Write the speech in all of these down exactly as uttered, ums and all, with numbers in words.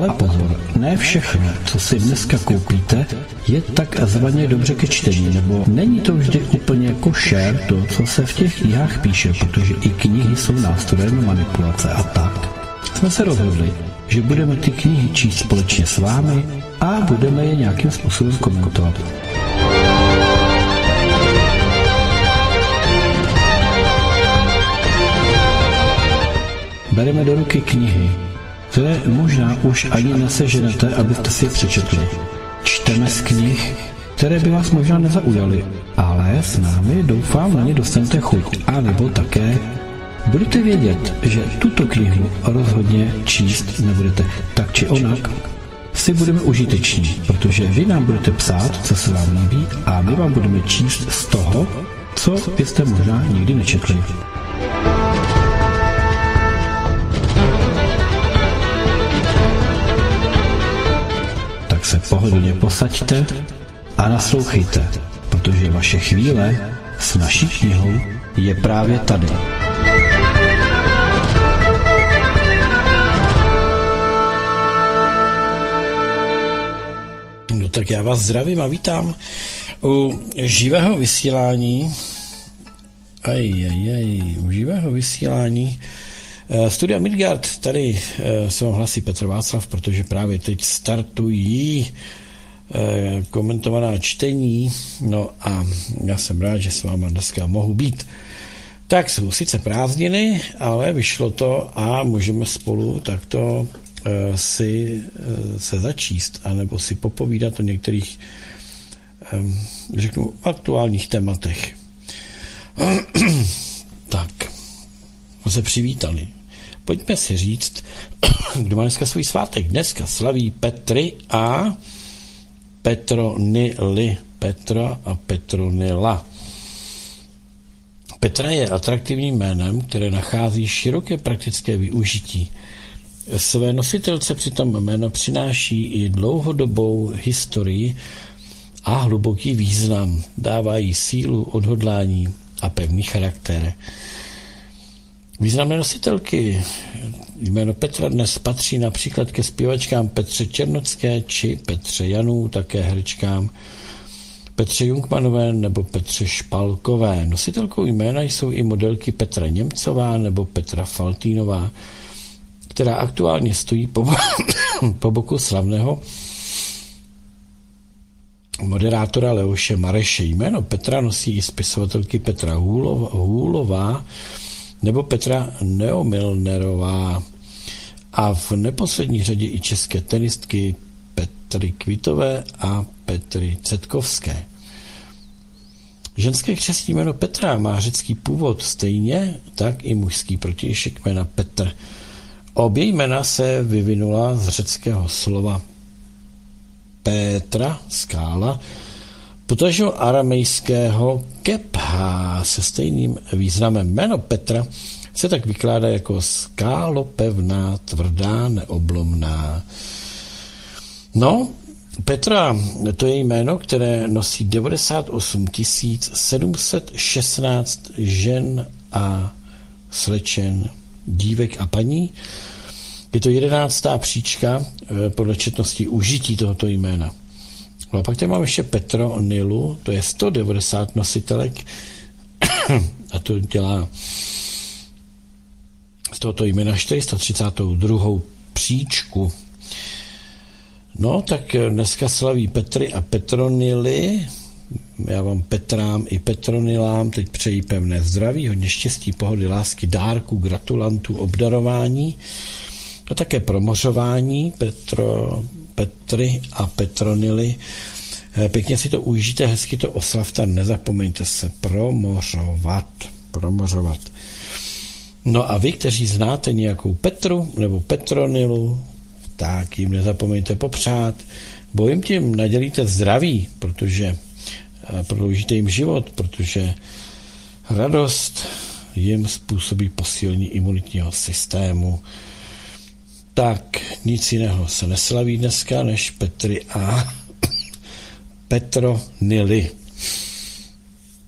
Ale pozor, ne všechno, co si dneska koupíte, je takzvaně dobře ke čtení, nebo není to vždy úplně košer to, co se v těch knihách píše, protože i knihy jsou nástrojem manipulace a tak. Jsme se rozhodli, že budeme ty knihy číst společně s vámi a budeme je nějakým způsobem komentovat. Bereme do ruky knihy, které možná už ani neseženete, abyste si je přečetli. Čteme z knih, které by vás možná nezaujaly, ale s námi doufám na ně dostanete chuť. A nebo také budete vědět, že tuto knihu rozhodně číst nebudete. Tak či onak si budeme užiteční, protože vy nám budete psát, co se vám líbí, a my vám budeme číst z toho, co byste možná nikdy nečetli. Se pohodlně posaďte a naslouchejte, protože vaše chvíle s naší knihou je právě tady. No tak já vás zdravím a vítám u živého vysílání. Aj, aj, aj, u živého vysílání Studia Midgard, tady se vám hlasí Petr Václav, protože právě teď startují komentovaná čtení, no a já jsem rád, že s váma dneska mohu být. Tak jsou sice prázdniny, ale vyšlo to a můžeme spolu takto si se začíst, anebo si popovídat o některých, řeknu, aktuálních tématech. Tak, se přivítali. Pojďme si říct, kdo má dneska svůj svátek. Dneska slaví Petry a Petronily. Petra a Petronila. Petra je atraktivním jménem, které nachází široké praktické využití. Své nositelce přitom jméno přináší i dlouhodobou historii a hluboký význam. Dávají sílu, odhodlání a pevný charakter. Významné nositelky jméno Petra dnes patří například ke zpěvačkám Petře Černocké či Petře Janů, také herečkám Petře Jungmanové nebo Petře Špalkové. Nositelkou jména jsou i modelky Petra Němcová nebo Petra Faltýnová, která aktuálně stojí po, po boku slavného moderátora Leoše Mareše. Jméno Petra nosí i spisovatelky Petra Hůlová, Hůlová nebo Petra Neomilnerová a v neposlední řadě i české tenistky Petry Kvitové a Petry Cetkovské. Ženské křestní jméno Petra má řecký původ, stejně tak i mužský protějšek jména Petr. Obě jména se vyvinula z řeckého slova Pétra, skála, potažmo aramejského kepha se stejným významem. Jméno Petra se tak vykládá jako skálopevná, tvrdá, neoblomná. No, Petra, to je jméno, které nosí devadesát osm tisíc sedm set šestnáct žen a slečen, dívek a paní. Je to jedenáctá příčka podle četnosti užití tohoto jména. No a pak tady mám ještě Petronilu, to je sto devadesát nositelek a to dělá z tohoto jména čtyři sta třicet dva příčku. No, tak dneska slaví Petry a Petronily. Já vám Petrám i Petronilám teď přeji pevné zdraví, hodně štěstí, pohody, lásky, dárků, gratulantů, obdarování a také promořování Petro, Petry a Petronily. Pěkně si to užijte, hezky to oslavte, nezapomeňte se promořovat. Promořovat. No a vy, kteří znáte nějakou Petru nebo Petronilu, tak jim nezapomeňte popřát, bo jim tím nadělíte zdraví, protože prodloužíte jim život, protože radost jim způsobí posílení imunitního systému. Tak nic jiného se neslaví dneska, než Petry a Petronily.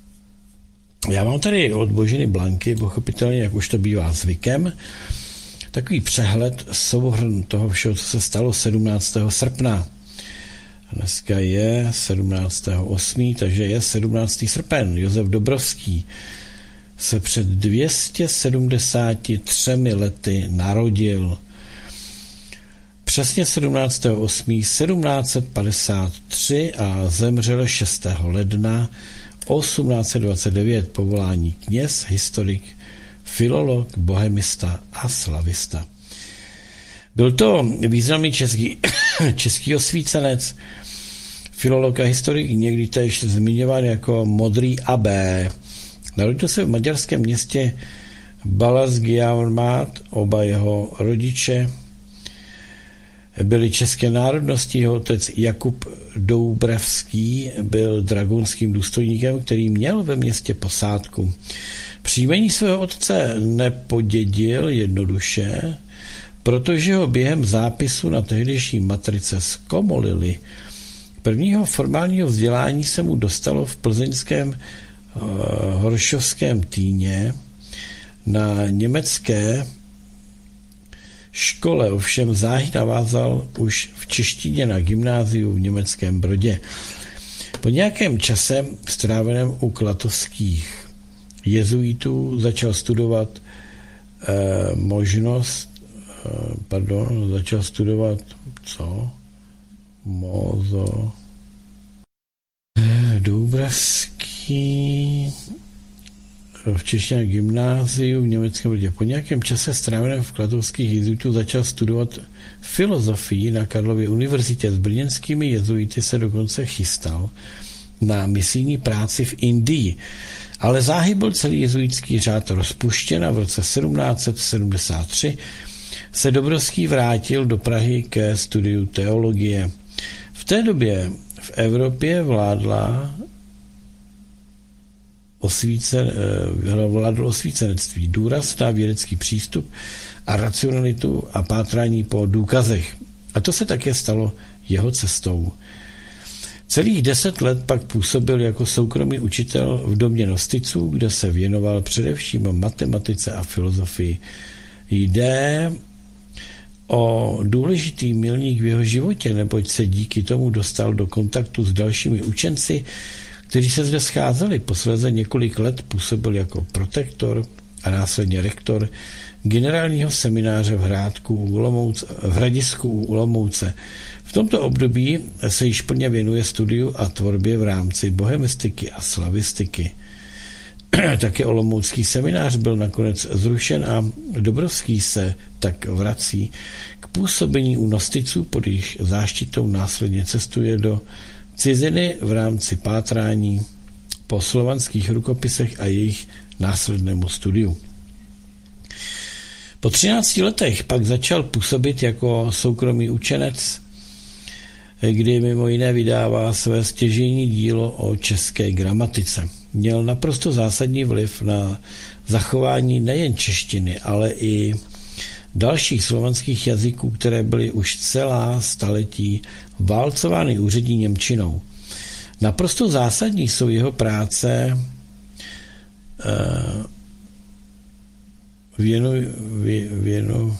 Já mám tady od Boženy Blanky, pochopitelně, jak už to bývá zvykem, takový přehled, souhrn toho všeho, co se stalo sedmnáctého srpna. Dneska je sedmnáctého osmého takže je sedmnáctého srpen. Josef Dobrovský se před dvěma sty sedmdesáti třemi lety narodil. Přesně sedmnáctého osmého sedmnáct set padesát tři a zemřel šestého ledna osmnáct set dvacet devět, povolání kněz, historik, filolog, bohemista a slavista. Byl to významný český, český osvícenec, filolog a historik, někdy též zmiňován jako modrý abbé. Narodil se v maďarském městě Balasgiarmát, oba jeho rodiče byli české národnosti, jeho otec Jakub Doubrevský byl dragonským důstojníkem, který měl ve městě posádku. Příjmení svého otce nepodědil jednoduše, protože ho během zápisu na tehdejší matrice zkomolili. Prvního formálního vzdělání se mu dostalo v plzeňském uh, Horšovském Týně na německé škole, ovšem záhy navázal už v češtině na gymnáziu v německém Brodě. Po nějakém čase stráveném u klatovských jezuitů začal studovat eh, možnost, eh, pardon, začal studovat co? Mozo. Eh, Dubravský v češtině gymnáziu v německém Brodě. Po nějakém čase stráveném v klatovských jezuitů začal studovat filozofii na Karlově univerzitě. S brněnskými jezuity se dokonce chystal na misijní práci v Indii. Ale záhy byl celý jezuitský řád rozpuštěn a v roce sedmnáct set sedmdesát tři se Dobrovský vrátil do Prahy ke studiu teologie. V té době v Evropě vládla osvícen, vládlo osvícenectví, důraz na vědecký přístup a racionalitu a pátrání po důkazech. A to se také stalo jeho cestou. Celých deset let pak působil jako soukromý učitel v domě nosticů, kde se věnoval především matematice a filozofii. Jde o důležitý milník v jeho životě, neboť se díky tomu dostal do kontaktu s dalšími učenci, kteří se zde scházeli. Posledně několik let působil jako protektor a následně rektor generálního semináře v Hrádku u Olomouce, v Hradisku u Olomouce. V tomto období se již plně věnuje studiu a tvorbě v rámci bohemistiky a slavistiky. Také olomoucký seminář byl nakonec zrušen a Dobrovský se tak vrací k působení u nosticů, pod jejich záštitou následně cestuje do ciziny v rámci pátrání po slovanských rukopisech a jejich následnému studiu. Po třinácti letech pak začal působit jako soukromý učenec, kdy mimo jiné vydává své stěžejní dílo o české gramatice. Měl naprosto zásadní vliv na zachování nejen češtiny, ale i dalších slovanských jazyků, které byly už celá staletí válcovány úřední němčinou. Naprosto zásadní jsou jeho práce věnu, věnu,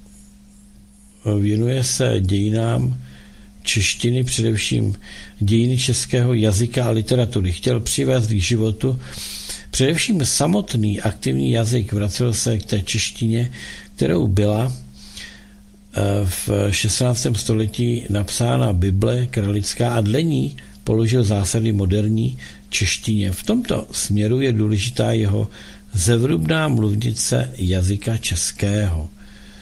věnuje se dějinám češtiny, především dějiny českého jazyka a literatury. Chtěl přivést k životu především samotný aktivní jazyk, vracel se k té češtině, kterou byla v šestnáctém století napsána Bible kralická a dle ní položil zásady moderní češtině. V tomto směru je důležitá jeho zevrubná mluvnice jazyka českého.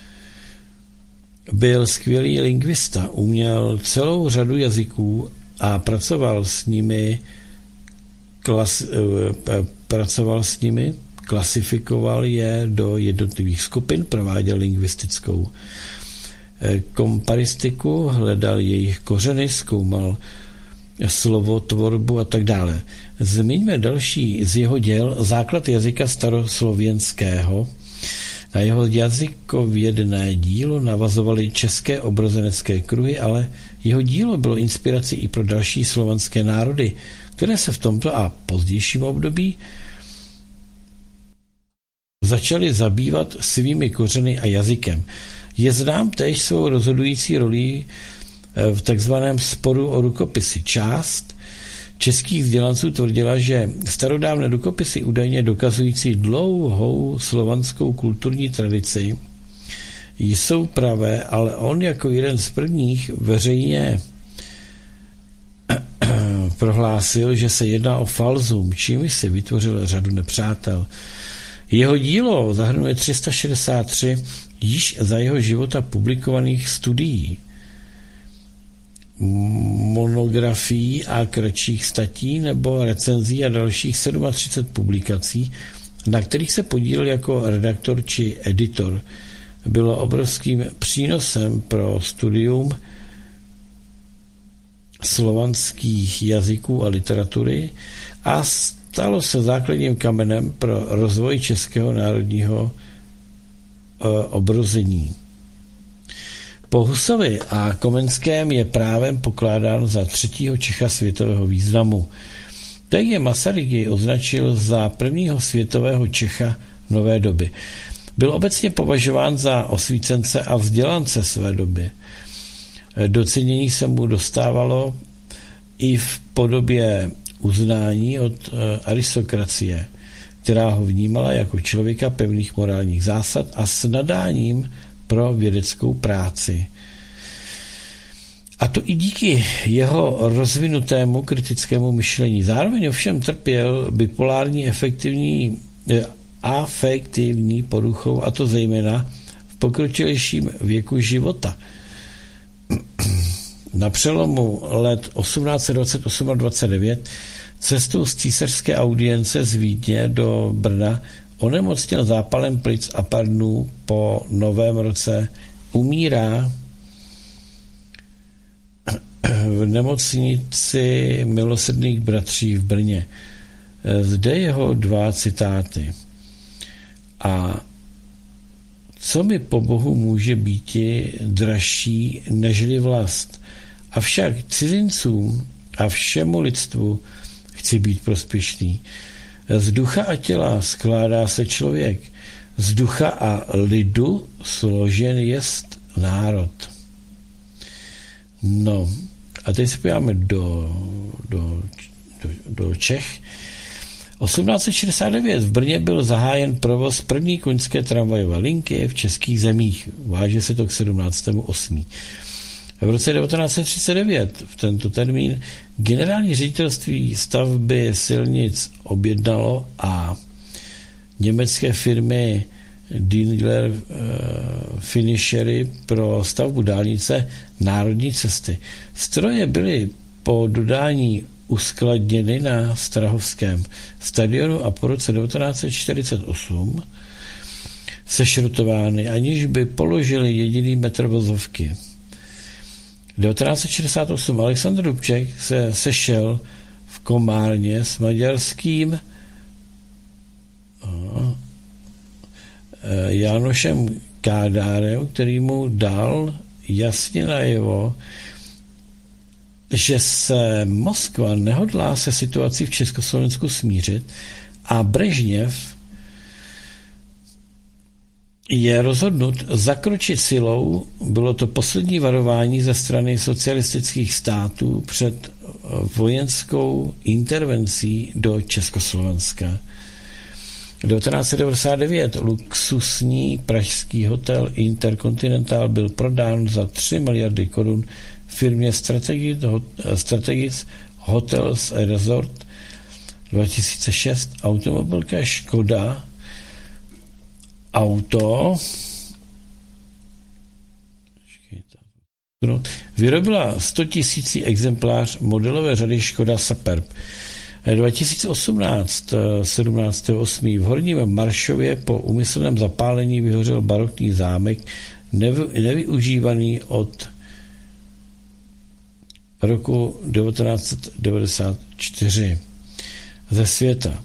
Byl skvělý lingvista, uměl celou řadu jazyků a pracoval s nimi, klas, pracoval s nimi, klasifikoval je do jednotlivých skupin, prováděl lingvistickou komparistiku, hledal jejich kořeny, zkoumal slovotvorbu a tak dále. Zmiňme další z jeho děl základ jazyka staroslověnského. Na jeho jazykovědné dílo navazovaly české obrozenecké kruhy, ale jeho dílo bylo inspirací i pro další slovanské národy, které se v tomto a pozdějším období začali zabývat svými kořeny a jazykem. Je znám též svou rozhodující roli v takzvaném sporu o rukopisy. Část českých vzdělanců tvrdila, že starodávné rukopisy údajně dokazující dlouhou slovanskou kulturní tradici jsou pravé, ale on jako jeden z prvních veřejně prohlásil, že se jedná o falzum, čímž si vytvořil řadu nepřátel. Jeho dílo zahrnuje tři sta šedesát tři již za jeho života publikovaných studií, monografií a kratších statí nebo recenzí a dalších třicet sedm publikací, na kterých se podílel jako redaktor či editor. Bylo obrovským přínosem pro studium slovanských jazyků a literatury a stalo se základním kamenem pro rozvoj českého národního obrození. Po Husovi a Komenském je právem pokládán za třetího Čecha světového významu. T G Masaryk jej označil za prvního světového Čecha nové doby. Byl obecně považován za osvícence a vzdělance své doby. Docenění se mu dostávalo i v podobě uznání od aristokracie, která ho vnímala jako člověka pevných morálních zásad a s nadáním pro vědeckou práci. A to i díky jeho rozvinutému kritickému myšlení. Zároveň ovšem trpěl bipolární efektivní, afektivní poruchou, a to zejména v pokročilejším věku života. Na přelomu let osmnáct dvacet osm a dvacet devět cestou z císařské audience z Vídně do Brna onemocněl zápalem plic a parnů, po novém roce umírá v nemocnici Milosrdných bratří v Brně. Zde jeho dva citáty. A co mi po Bohu může býti dražší nežli vlast? Avšak cizincům a všemu lidstvu chci být prospěšný. Z ducha a těla skládá se člověk. Z ducha a lidu složen jest národ. No, a teď se podíváme do, do, do, do Čech. osmnáct šedesát devět v Brně byl zahájen provoz první koňské tramvajové linky v českých zemích. Váže se to k sedmnáctému osmého V roce devatenáct set třicet devět v tento termín generální ředitelství stavby silnic objednalo a německé firmy Dingler uh, Finishery pro stavbu dálnice národní cesty. Stroje byly po dodání uskladněny na Strahovském stadionu a po roce devatenáct set čtyřicet osm sešrotovány, aniž by položili jediný metr vozovky. devatenáct set šedesát osm Alexandr Dubček se sešel v Komárně s maďarským Jánošem Kádárem, který mu dal jasně najevo, že se Moskva nehodlá se situací v Československu smířit a Brežněv je rozhodnut zakročit silou. Bylo to poslední varování ze strany socialistických států před vojenskou intervencí do Československa. devatenáct set devadesát devět luxusní pražský hotel Intercontinental byl prodán za tři miliardy korun firmě Strategic, Strategic Hotels and Resort. dva tisíce šest automobilka Škoda Auto vyrobila sto tisíc exemplář modelové řady Škoda Superb. dva tisíce osmnáct sedmnáctého osmého v Horním Maršově po úmyslném zapálení vyhořel barokní zámek nevy, nevyužívaný od roku devatenáct set devadesát čtyři ze světa.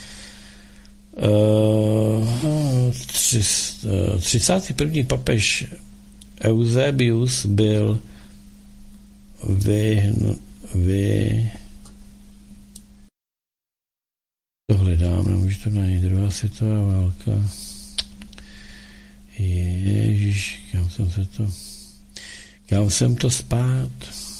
třicátý první papež Eusebius byl vy, vy to hledám, nemůžu to najít, druhá světová válka. Ježiš, kam jsem se to... Kam jsem to spát?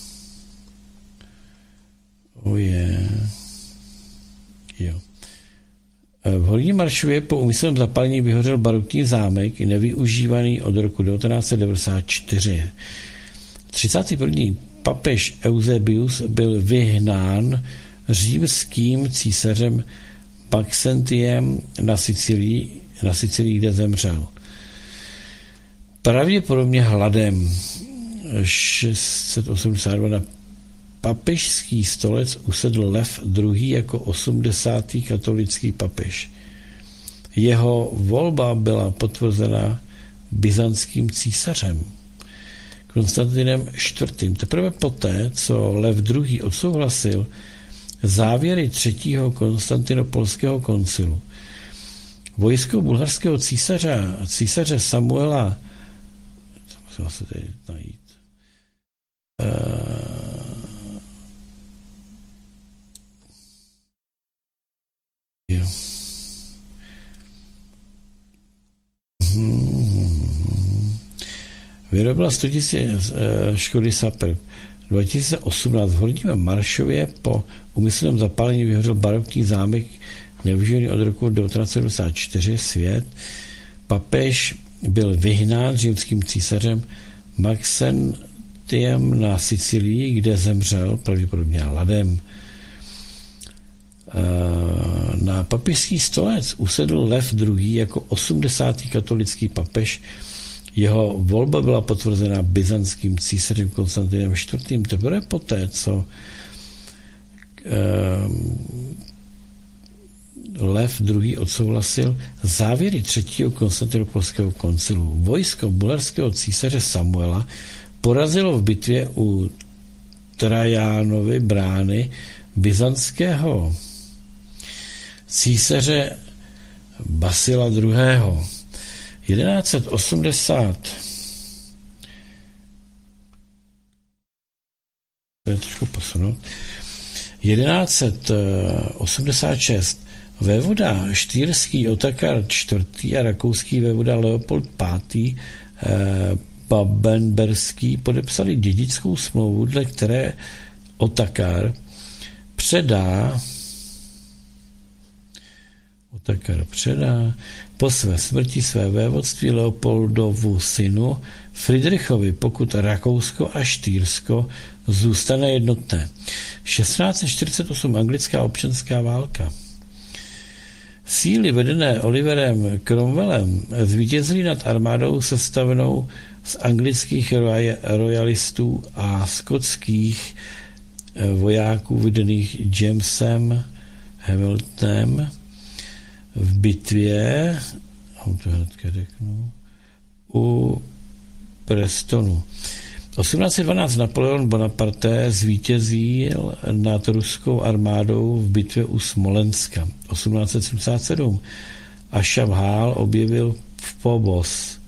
Oje. Jo. V Horní Maršově po úmyslném zapálení vyhořel barokní zámek, nevyužívaný od roku devatenáct set devadesát čtyři. třicátý první papež Eusebius byl vyhnán římským císařem Maxentiem na Sicílii, na Sicílii, kde zemřel. Pravděpodobně hladem. šest set osmdesát dva na papežský stolec usedl Lev druhý. jako osmdesátý katolický papež. Jeho volba byla potvrzena byzantským císařem Konstantinem čtvrtým. Teprve poté, co Lev druhý. odsouhlasil závěry třetího konstantinopolského koncilu, vojsko bulharského císaře, císaře Samuela, co musím se tady najít, uh, jo. Hmm. Vyrobila sto tisíc škody Sapr. dva tisíce osmnáct v Horním Maršově po úmyslném zapálení vyhořel barokní zámek nevyužívaný od roku devatenáct set devadesát čtyři. Svět. Papež byl vyhnán římským císařem Maxentiem na Sicílii, kde zemřel pravděpodobně hladem. Na papežský stolec usedl Lev druhý. jako osmdesátý katolický papež. Jeho volba byla potvrzena byzantským císařem Konstantinem čtvrtým. Teprve poté, co Lev druhý. odsouhlasil závěry třetího konstantinopolského koncilu. Vojsko bulharského císaře Samuela porazilo v bitvě u Trajánovy brány byzantského císaře Basila druhého. jedenáct set osmdesát to je trošku posunout. jedenáct set osmdesát šest vévoda štýrský Otakar čtvrtý. a rakouský vévoda Leopold pátý. Babenberský podepsali dědickou smlouvu, dle které Otakar předá Otakar předá po své smrti své vévodství Leopoldovu synu Friedrichovi, pokud Rakousko a Štýrsko zůstane jednotné. šestnáct set čtyřicet osm anglická občanská válka. Síly vedené Oliverem Cromwellem zvítězily nad armádou sestavenou z anglických royalistů a skotských vojáků vedených Jamesem Hamiltonem v bitvě u Prestonu. osmnáct set dvanáct Napoleon Bonaparte zvítězil nad ruskou armádou v bitvě u Smolenska. osmnáct set sedmdesát sedm Ašaf Hál objevil v Phobos.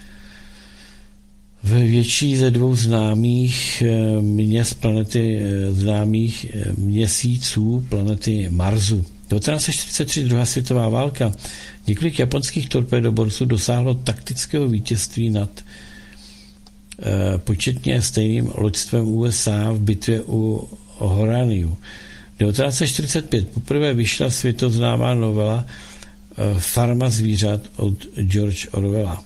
Ve větší ze dvou známých měst planety, známých měsíců planety Marsu. devatenáct set čtyřicet tři druhá světová válka. Několik japonských torpédoborců dosáhlo taktického vítězství nad eh, početně stejným loďstvem U S A v bitvě u Horaniu. devatenáct set čtyřicet pět poprvé vyšla světoznámá novela eh, Farma zvířat od George Orwella.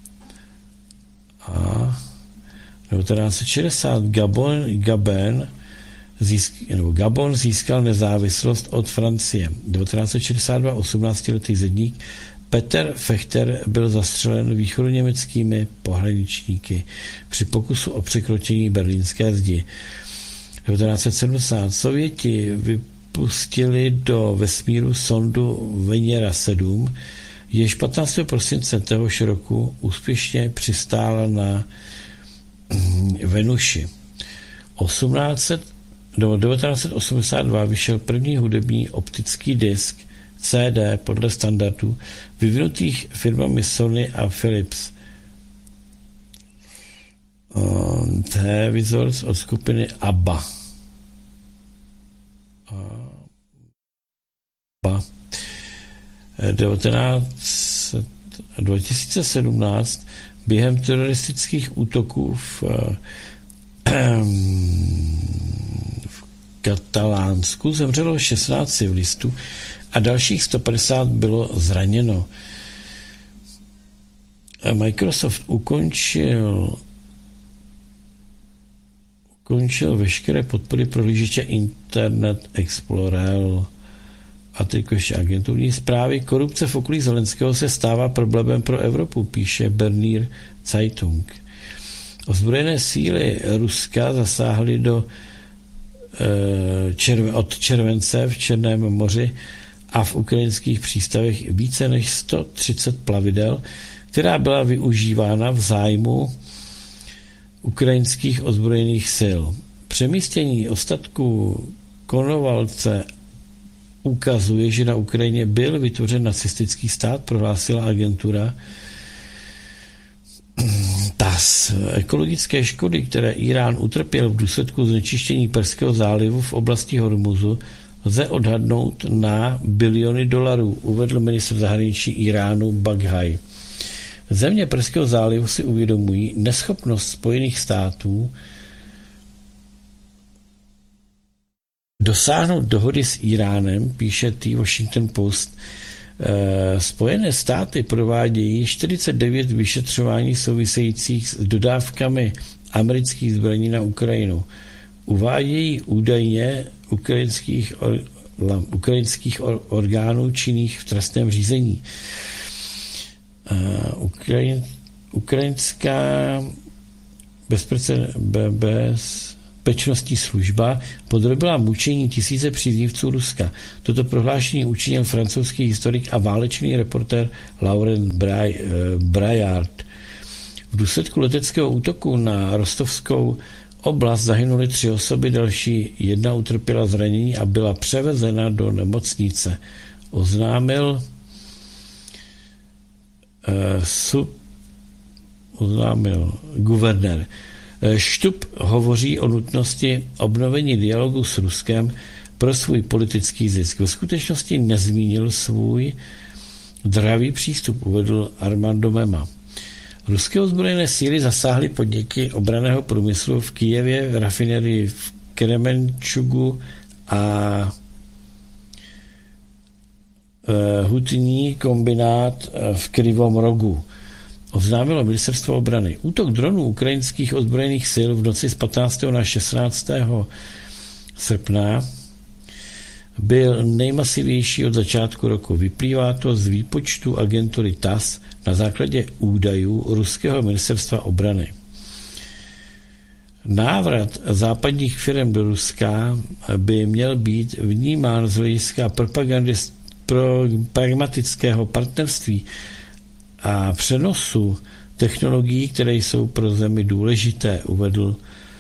A devatenáct set šedesát Gabon, Gabon Získ, nebo Gabon získal nezávislost od Francie. devatenáct set šedesát dva osmnáctiletý zedník Peter Fechter byl zastřelen východoněmeckými pohraničníky při pokusu o překročení berlínské zdi. devatenáct set sedmdesát Sověti vypustili do vesmíru sondu Venera sedm, jež patnáctého prosince téhož roku úspěšně přistála na Venuši. osmnáct set Do devatenáct set osmdesát dva vyšel první hudební optický disk C D podle standardů vyvinutých firmami Sony a Philips. Televizor od skupiny ABBA. ABBA. dva tisíce sedmnáct během teroristických útoků v, v Katalánsku zemřelo šestnáct civilistů a dalších sto padesát bylo zraněno. Microsoft ukončil ukončil veškeré podpory prohlížeče Internet Explorer. A teď ještě agenturní zprávy. Korupce v okolí Zelenského se stává problémem pro Evropu, píše Berliner Zeitung. Ozbrojené síly Ruska zasáhly do, červe, od července v Černém moři a v ukrajinských přístavech více než sto třicet plavidel, která byla využívána v zájmu ukrajinských ozbrojených sil. Přemístění ostatků Konovalce ukazuje, že na Ukrajině byl vytvořen nacistický stát, prohlásila agentura T A S. Ekologické škody, které Irán utrpěl v důsledku znečištění Perského zálivu v oblasti Hormuzu, lze odhadnout na biliony dolarů, uvedl ministr zahraničí Iránu Baghaj. Země Perského zálivu si uvědomují neschopnost Spojených států dosáhnout dohody s Iránem, píše T Washington Post. Spojené státy provádějí čtyřicet devět vyšetřování souvisejících s dodávkami amerických zbraní na Ukrajinu. Uvádějí údajně ukrajinských, or, ukrajinských or, orgánů činných v trestném řízení. Ukrajin, ukrajinská bezpečnostní služba podrobila mučení tisíce příznivců Ruska. Toto prohlášení učinil francouzský historik a válečný reportér Laurent Braillard. V důsledku leteckého útoku na rostovskou oblast zahynuly tři osoby, další jedna utrpěla zranění a byla převezena do nemocnice. Oznámil uh, sub, oznámil guvernér. Štup hovoří o nutnosti obnovení dialogu s Ruskem pro svůj politický zisk. V skutečnosti nezmínil svůj dravý přístup, uvedl Armando Mema. Ruské ozbrojené síly zasáhly podniky obranného průmyslu v Kyjevě, rafinerii v Kremenčugu a hutní kombinát v Krivom Rogu, oznámilo ministerstvo obrany. Útok dronů ukrajinských ozbrojených sil v noci z patnáctého na šestnáctého srpna byl nejmasivější od začátku roku. Vyplývá to z výpočtu agentury T A S na základě údajů ruského ministerstva obrany. Návrat západních firm do Ruska by měl být vnímán z hlediska pragmatického partnerství a přenosu technologií, které jsou pro zemi důležité, uvedl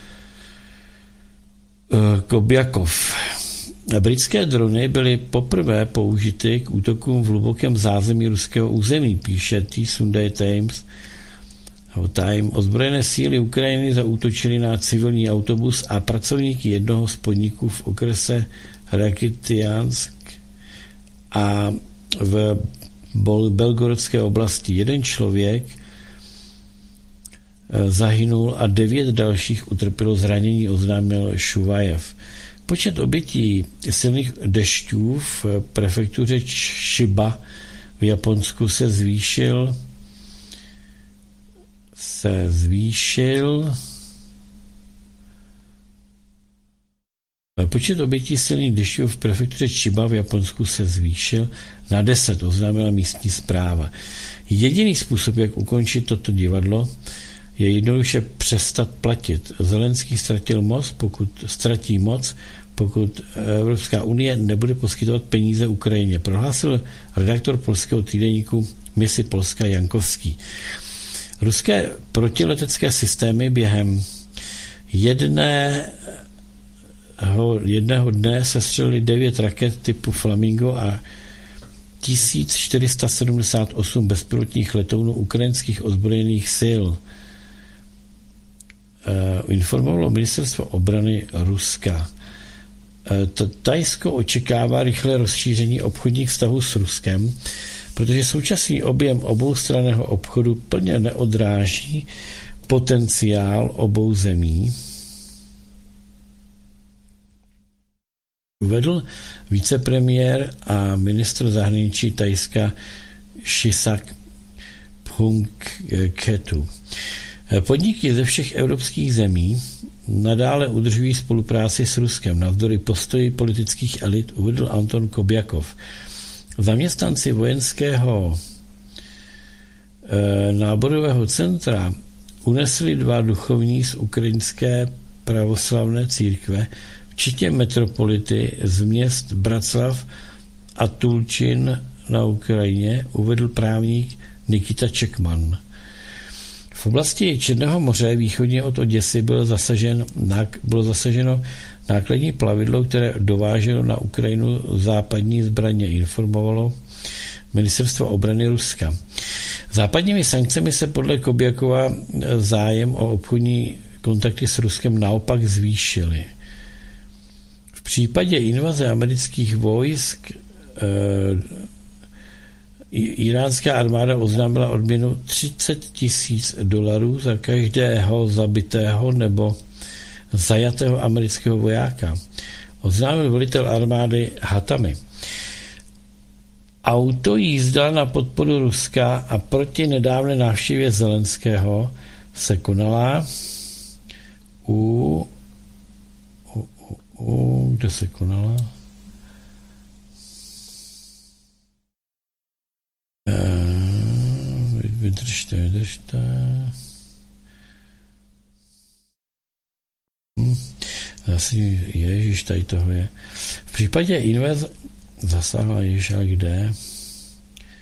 Kobjakov. Britské drony byly poprvé použity k útokům v hlubokém zázemí ruského území, píše T Sunday Times. Time. Ozbrojené síly Ukrajiny zaútočily na civilní autobus a pracovníky jednoho z podniků v okrese Rakytiansk a v Belgorodské oblasti. Jeden člověk zahynul a devět dalších utrpělo zranění, oznámil Šuvajev. Počet obětí silných dešťů v prefektuře Chiba v Japonsku se zvýšil se zvýšil Počet obětí silných dešťů v prefektuře Chiba v Japonsku se zvýšil na deset, oznámila místní správa. Jediný způsob, jak ukončit toto divadlo, je jednoduše přestat platit. Zelenský ztratil moc, pokud ztratí moc, pokud Evropská unie nebude poskytovat peníze Ukrajině, prohlásil redaktor polského týdeníku Misi Polska Jankovský. Ruské protiletecké systémy během jedné jedného dne sestřelili devět raket typu Flamingo a tisíc čtyři sta sedmdesát osm bezpilotních letounů ukrajinských ozbrojených sil. Informovalo ministerstvo obrany Ruska. Thajsko očekává rychlé rozšíření obchodních vztahů s Ruskem, protože současný objem oboustranného obchodu plně neodráží potenciál obou zemí. Uvedl vicepremiér a ministr zahraničí Thajska Shisak Phumketu. Podniky ze všech evropských zemí nadále udržují spolupráci s Ruskem navzdory postoji politických elit, uvedl Anton Kobjakov. Zaměstnanci vojenského e, náborového centra unesli dva duchovní z ukrajinské pravoslavné církve, včetně metropolity z měst Bratslav a Tulčin na Ukrajině, uvedl právník Nikita Čekman. V oblasti Černého moře východně od Oděsy bylo, zasažen, bylo zasaženo nákladní plavidlo, které dováželo na Ukrajinu západní zbraně, informovalo ministerstvo obrany Ruska. Západními sankcemi se podle Kobjakova zájem o obchodní kontakty s Ruskem naopak zvýšily. V případě invaze amerických vojsk eh, iránská armáda oznámila odměnu třicet tisíc dolarů za každého zabitého nebo zajatého amerického vojáka. Oznámil velitel armády Hatami. Autojízda na podporu Ruska a proti nedávné návštěvě Zelenského se konala u, u, u, u kde se konala? Vydržte, vydržte. Hm. Zase Ježíš, tady toho je. V případě invaze zasáhla Ježíš, kde?